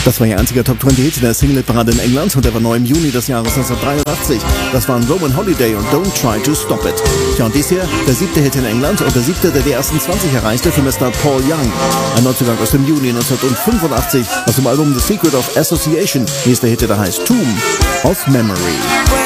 Das war ihr einziger Top 20 Hit in der Single-Parade in England und der war neu im Juni des Jahres 1983. Das waren Roman Holiday und Don't Try to Stop It. Tja, und dies hier der 7. Hit in England und der 7., der die ersten 20 erreichte für Mr. Paul Young. Ein Neuzugang aus dem Juni 1985 aus dem Album The Secret of Association. Hier ist der Hit, der heißt Tomb of Memory.